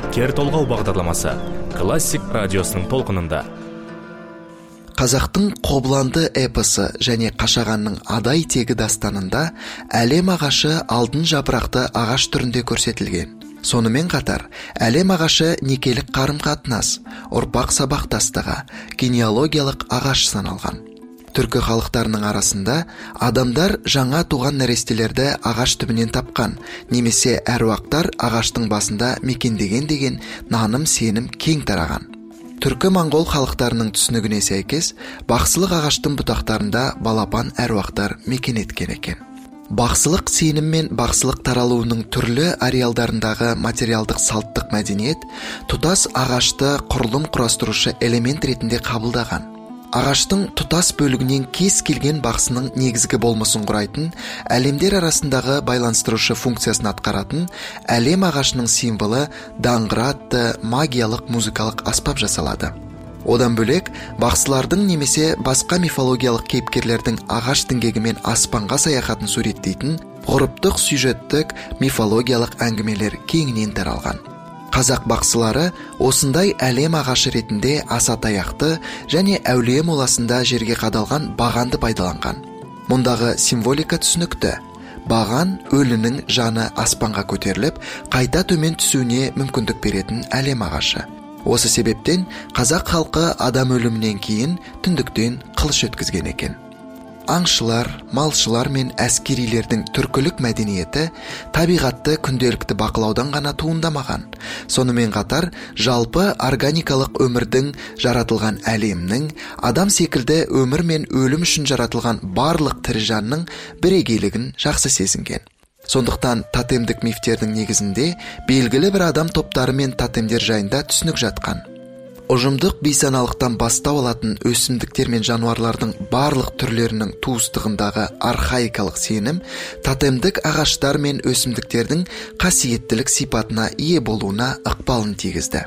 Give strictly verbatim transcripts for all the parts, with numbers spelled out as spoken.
Кер толғау бағдарламасы классик радиосының толқынында. Қазақтың Қобыланды эпосы және Қашағанның Адай тегі дастанында әлем ағашы алтын жапырақты ағаш түрінде көрсетілген. Сонымен қатар, әлем ағашы некелік қарым-қатынас, ұрпақ сабақтастығы, генеалогиялық ағаш саналған. Түркі халықтарының арасында адамдар жаңа туған нәрестелерді ағаш түбінен тапқан, немесе әруақтар ағаштың басында мекендеген деген наным сенім кең тараған. Түркі-моңғол халықтарының түсінігіне сәйкес, бақсылық ағаштың бұтақтарында балапан әруақтар мекен еткен екен. Бақсылық сенім мен бақсылық таралуының түрлі ареалдарындағы материалдық салттық мәдениет тұтас ағашты құрылым құрастырушы элемент ретінде қабылдаған. Ағаштың тұтас бөлігінен кез келген бақсының негізгі болмысын құрайтын, әлемдер арасындағы байланыстырушы функциясын атқаратын әлем ағашының символы даңғыра атты магиялық музыкалық аспап жасалады. Одан бөлек, бақсылардың немесе басқа мифологиялық кейіпкерлердің ағаш діңгегімен аспанға саяхатын суреттейтін ғұрыптық сюжеттік мифологиялық әңгімелер кеңінен таралған. Қазақ бақсылары осындай әлем ағашы ретінде асатаяқты және әулие моласында жерге қадалған бағанды пайдаланған. Мұндағы символика түсінікті. Баған өлінің жаны аспанға көтеріліп, қайта төмен түсуіне мүмкіндік беретін әлем ағашы. Осы себептен қазақ халқы адам өлімінен кейін түндіктен қылыш өткізген екен. Аңшылар, малшылар мен әскерилердің түркілік мәдениеті табиғатты күнделікті бақылаудан ғана туындамаған. Сонымен қатар, жалпы органикалық өмірдің, жаратылған әлемнің, адам секілді өмір мен өлім үшін жаратылған барлық тірі жанның бірегейлігін жақсы сезінген. Сондықтан тотемдік мифтердің негізінде белгілі бір адам топтары мен тотемдер жайында түсінік жатқан. Ұжымдық бейсаналықтан бастау алатын өсімдіктер мен жануарлардың барлық түрлерінің туыстығындағы архаикалық сенім тотемдік ағаштар мен өсімдіктердің қасиеттілік сипатына ие болуына ықпалын тигізді.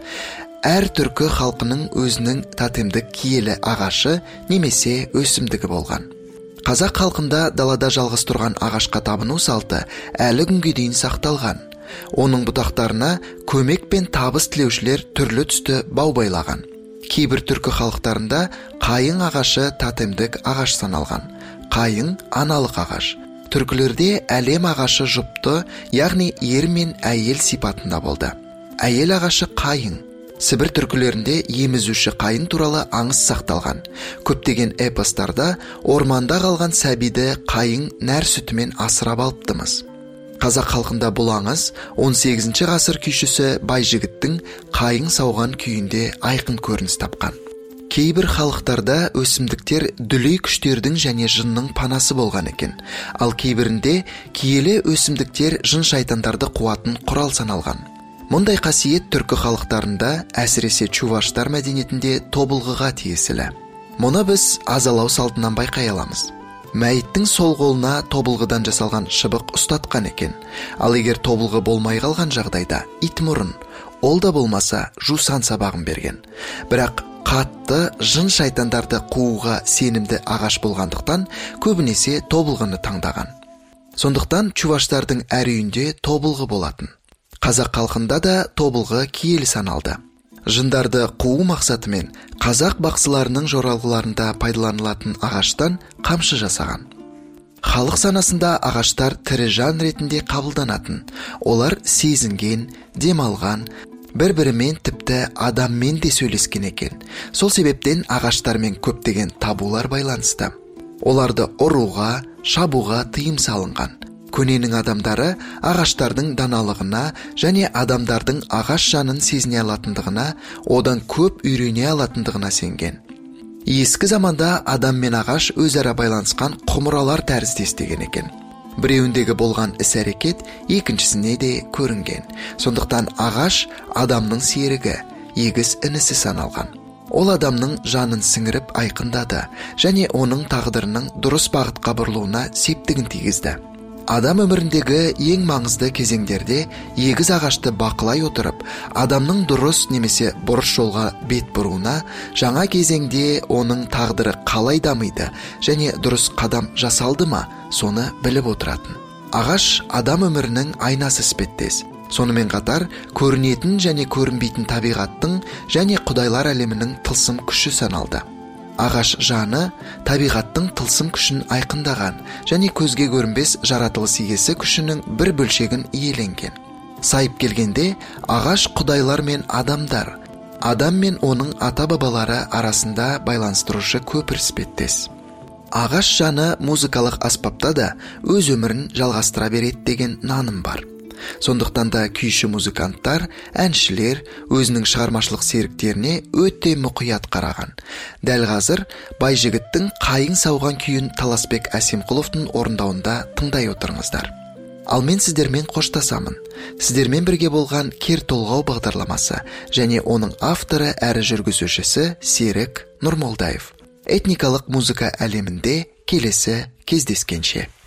Әр түркі халқының өзінің тотемдік киелі ағашы немесе өсімдігі болған. Қазақ халқында далада жалғыз тұрған ағашқа табыну салты әлі күнге дейін сақталған. Оның бұтақтарына көмек пен табыс тілеушілер түрлі түсті бау байлаған. Кейбір түркі халықтарында қайың ағашы тотемдік ағаш саналған. Қайың аналық ағаш. Түркілерде әлем ағашы жұпты, яғни ер мен әйел сипатында болды. Әйел ағашы қайың. Сібір түркілерінде емізуші қайын туралы аңыз сақталған. Көптеген эпостарда орманда қалған сәбиді қайың нәр сүтімен асырап алыптымыз. Қазақ халқында бұл аңыз он сегізінші ғасыр күйшісі Байжігіттің қайың сауған күйінде айқын көрініс тапқан. Кейбір халықтарда өсімдіктер дүлей күштердің және жынның панасы болған екен. Ал кейбірінде киелі өсімдіктер жын шайтандарды қуатын құрал саналған. Мұндай қасиет түркі халықтарында, әсіресе чуваштар мәдениетінде тобылғыға тиесілі. Мұны біз азалау салтынан байқай аламыз. Мәйіттің сол қолына тобылғыдан жасалған шыбық ұстатқан екен. Ал егер тобылғы болмай қалған жағдайда итмұрын, ол да болмаса жусан сабағын берген. Бірақ қатты жын шайтандарды қууға сенімді ағаш болғандықтан көбінесе тобылғыны таңдаған. Сондықтан чуваштардың әр үйінде тобылғы болатын. Қазақ халқында да тобылғы киелі саналды. Жындарды қуу мақсатымен қазақ бақсыларының жоралғыларында пайдаланылатын ағаштан қамшы жасаған. Халық санасында ағаштар тірі жан ретінде қабылданатын. Олар сезінген, демалған, бір-бірімен тіпті адаммен де сөйлескен екен. Сол себептен ағаштармен көптеген табулар байланысты. Оларды ұруға, шабуға тыйым салынған. Көненің адамдары ағаштардың даналығына және адамдардың ағаш жанын сезіне алатындығына, одан көп үйрене алатындығына сенген. Ескі заманда адам мен ағаш өзара байланысқан құмыралар тәрізді естеген екен. Біреуіндегі болған іс-әрекет екіншісіне де көрінген. Сондықтан ағаш адамның серігі, егіз інісі саналған. Ол адамның жанын сіңіріп айқындады және оның тағдырының дұрыс бағытқа бұрылуына септігін тигізді. Адам өміріндегі ең маңызды кезеңдерде егіз ағашты бақылай отырып, адамның дұрыс немесе бұрыс жолға бет бұруына, жаңа кезеңде оның тағдыры қалай дамиды және дұрыс қадам жасалды ма, соны біліп отыратын. Ағаш адам өмірінің айнасы іспеттес. Сонымен қатар көрінетін және көрінбейтін табиғаттың және құдайлар әлемінің тылсым күші саналды. Ағаш жаны табиғаттың тылсым күшін айқындаған және көзге көрінбес жаратылыс иесі күшінің бір бөлшегін иеленген. Сайып келгенде ағаш құдайлар мен адамдар, адам мен оның ата-бабалары арасында байланыстырушы көпір іспеттес. Ағаш жаны музыкалық аспапта да өз өмірін жалғастыра береді деген наным бар. Сондықтан да күйші музыканттар, әншілер өзінің шығармашылық серіктеріне өте мұқият қараған. Дәл қазір Байжігіттің қайың сауған күйін Таласбек Әсемқұловтың орындауында тыңдай отырыңыздар. Ал мен сіздермен қоштасамын. Сіздермен бірге болған Кер толғау бағдарламасы және оның авторы әрі жүргізушісі Серік Нұрмолдаев. Этникалық музыка әлемінде келесі кездескенше.